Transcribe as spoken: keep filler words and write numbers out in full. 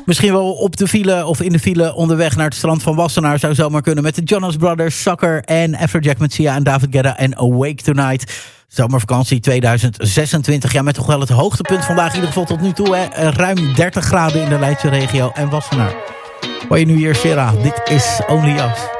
Misschien wel op de file of in de file onderweg naar het strand van Wassenaar. Zou zomaar kunnen met de Jonas Brothers, Sucker en Afrojack met Sia en David Guetta en Awake Tonight. Zomervakantie tweeduizend zesentwintig. Ja, met toch wel het hoogtepunt vandaag in ieder geval tot nu toe. Hè? Ruim dertig graden in de Leidse regio en Wassenaar. Hoor je nu hier, Sera? Dit is Only Us.